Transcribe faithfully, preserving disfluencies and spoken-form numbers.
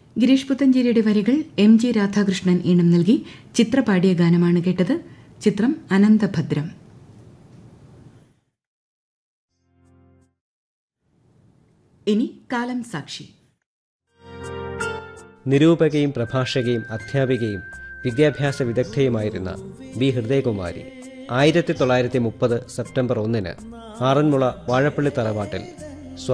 ഗിരീഷ് പുത്തഞ്ചേരിയുടെ വരികൾ M G Radhakrishnan ഈണം നൽകി ചിത്ര പാടിയ ഗാനമാണ് കേട്ടത്. ചിത്രം അനന്തഭദ്രം. ഇനി കാലം സാക്ഷി. നിരൂപകയും പ്രഭാഷകയും അധ്യാപികയും വിദ്യാഭ്യാസ വിദഗ്ധയുമായിരുന്ന ബി ഹൃദയകുമാരി ആയിരത്തി തൊള്ളായിരത്തി മുപ്പത് സെപ്റ്റംബർ ഒന്നിന് ആറന്മുള വാഴപ്പള്ളി തറവാട്ടിൽ